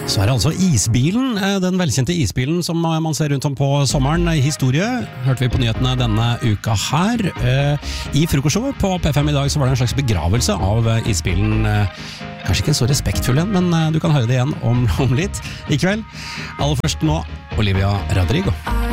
Så det altså isbilen, den velkjente isbilen som man ser rundt om på sommeren. Historie hørte vi på nyhetene denne uka her. I frokostshowet på P5 i dag så var det en slags begravelse av isbilen. Kanskje ikke så respektfull en, men du kan høre det igjen om litt i kveld. Aller først nå, Olivia Rodrigo.